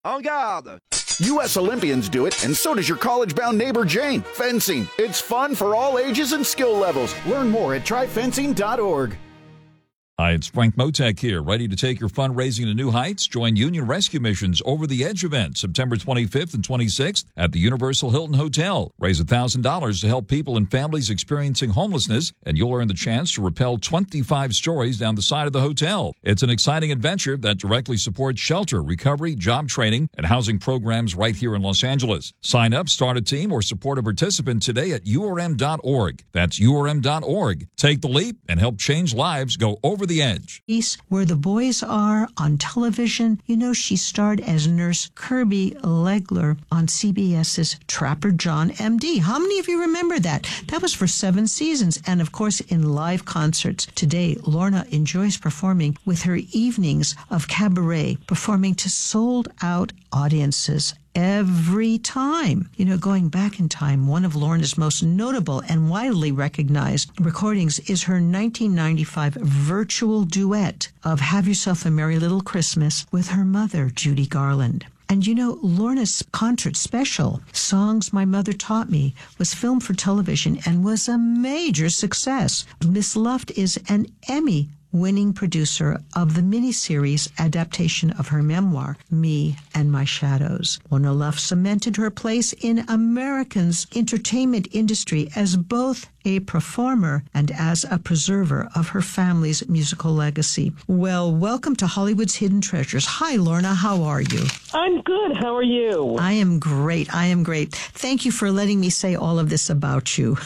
En garde! U.S. Olympians do it, and so does your college-bound neighbor Jane. Fencing. It's fun for all ages and skill levels. Learn more at tryfencing.org. Hi, it's Frank Motek here, ready to take your fundraising to new heights. Join Union Rescue Mission's Over the Edge event, September 25th and 26th at the Universal Hilton Hotel. Raise $1,000 to help people and families experiencing homelessness, and you'll earn the chance to rappel 25 stories down the side of the hotel. It's an exciting adventure that directly supports shelter, recovery, job training, and housing programs right here in Los Angeles. Sign up, start a team, or support a participant today at urm.org. That's urm.org. Take the leap and help change lives. Go over the edge. Where the Boys Are on television. You know, she starred as Nurse Kirby Legler on CBS's Trapper John MD. How many of you remember that? That was for 7 seasons. And of course, in live concerts. Today, Lorna enjoys performing with her evenings of cabaret, performing to sold-out audiences every time. You know, going back in time, one of Lorna's most notable and widely recognized recordings is her 1995 virtual duet of Have Yourself a Merry Little Christmas with her mother, Judy Garland. And you know, Lorna's concert special, Songs My Mother Taught Me, was filmed for television and was a major success. Miss Luft is an Emmy-winning producer of the miniseries adaptation of her memoir, Me and My Shadows. Lorna Luft cemented her place in Americans' entertainment industry as both a performer and as a preserver of her family's musical legacy. Well, welcome to Hollywood's Hidden Treasures. Hi, Lorna. How are you? I'm good. How are you? I am great. Thank you for letting me say all of this about you.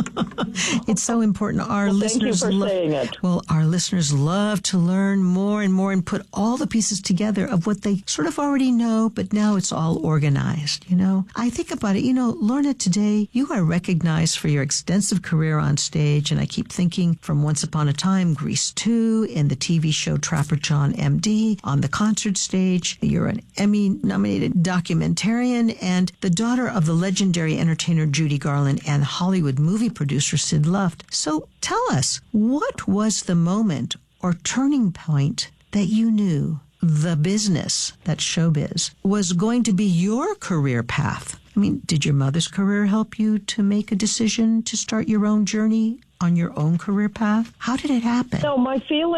It's so important. Thank you for saying it. Well, our listeners love to learn more and more and put all the pieces together of what they sort of already know, but now it's all organized, you know? I think about it, you know, Lorna, today you are recognized for your extensive career on stage, and I keep thinking from Once Upon a Time, Grease 2, in the TV show Trapper John MD, on the concert stage. You're an Emmy-nominated documentarian and the daughter of the legendary entertainer Judy Garland and Hollywood movie producer Sid Luft. So tell us, what was the moment or turning point that you knew the business, that showbiz, was going to be your career path? I mean, did your mother's career help you to make a decision to start your own journey on your own career path? How did it happen? No, my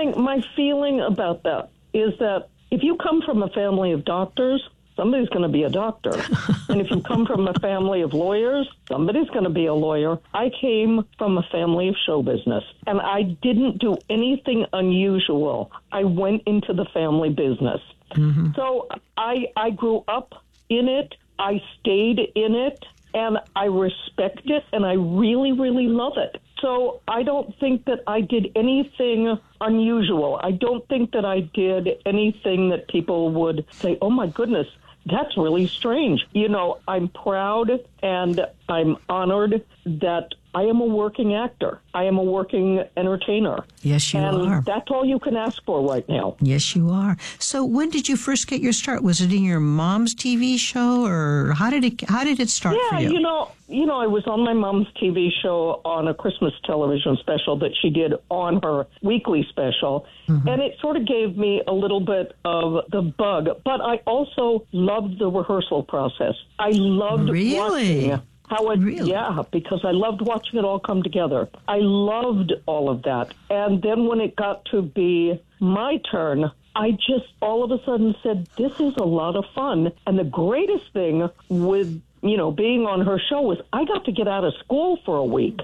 feeling about that is that if you come from a family of doctors, somebody's going to be a doctor. And if you come from a family of lawyers, somebody's going to be a lawyer. I came from a family of show business, and I didn't do anything unusual. I went into the family business. Mm-hmm. So I grew up in it. I stayed in it, and I respect it, and I really, really love it. So I don't think that I did anything unusual. I don't think that I did anything that people would say, oh, my goodness, that's really strange. You know, I'm proud and I'm honored that I am a working actor. I am a working entertainer. Yes, you are. And that's all you can ask for right now. Yes, you are. So when did you first get your start? Was it in your mom's TV show, or how did it start for you? You know, I was on my mom's TV show on a Christmas television special that she did on her weekly special. Mm-hmm. And it sort of gave me a little bit of the bug. But I also loved the rehearsal process. I loved watching how it, yeah, because I loved watching it all come together. I loved all of that. And then when it got to be my turn, I just all of a sudden said, this is a lot of fun. And the greatest thing with, you know, being on her show was I got to get out of school for a week.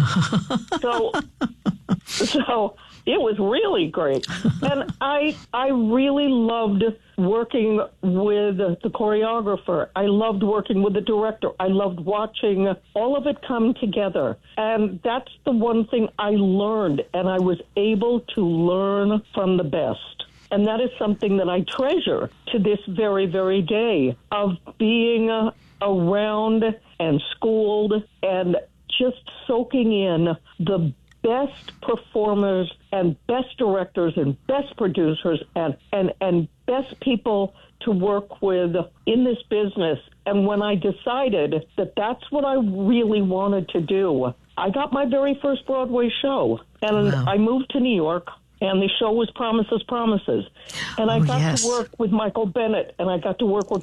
So it was really great. And I really loved working with the choreographer. I loved working with the director. I loved watching all of it come together. And that's the one thing I learned, and I was able to learn from the best. And that is something that I treasure to this very, very day, of being around and schooled and just soaking in the best performers and best directors and best producers and best people to work with in this business. And when I decided that that's what I really wanted to do, I got my very first Broadway show. And wow. I moved to New York, and the show was Promises, Promises. And I got to work with Michael Bennett, and I got to work with